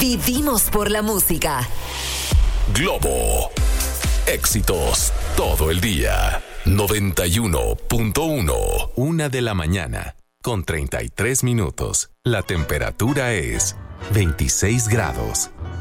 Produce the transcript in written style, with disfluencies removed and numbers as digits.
Vivimos por la música. Globo. Éxitos todo el día. 91.1. 1:00 con 33 minutos. La temperatura es 26 grados.